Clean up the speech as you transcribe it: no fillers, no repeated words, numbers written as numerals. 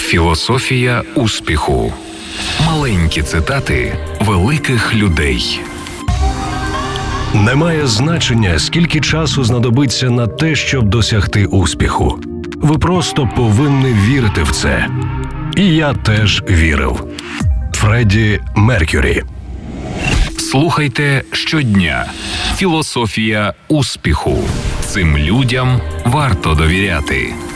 Філософія успіху. Маленькі цитати великих людей. Немає значення, скільки часу знадобиться на те, щоб досягти успіху. Ви просто повинні вірити в це. І я теж вірив. Фредді Меркюрі. Слухайте щодня. Філософія успіху. Цим людям варто довіряти.